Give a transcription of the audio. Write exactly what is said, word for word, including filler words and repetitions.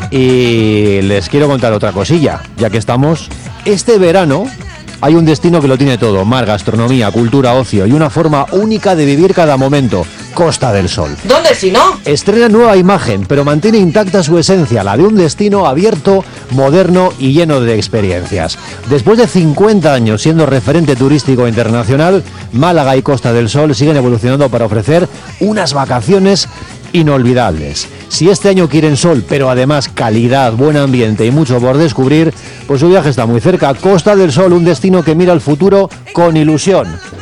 Y les quiero contar otra cosilla, ya que estamos. Este verano hay un destino que lo tiene todo: mar, gastronomía, cultura, ocio y una forma única de vivir cada momento. Costa del Sol. ¿Dónde si no? Estrena nueva imagen, pero mantiene intacta su esencia, la de un destino abierto, moderno y lleno de experiencias. Después de cincuenta años siendo referente turístico internacional, Málaga y Costa del Sol siguen evolucionando para ofrecer unas vacaciones inolvidables. Si este año quieren sol, pero además calidad, buen ambiente y mucho por descubrir, pues su viaje está muy cerca. Costa del Sol, un destino que mira al futuro con ilusión.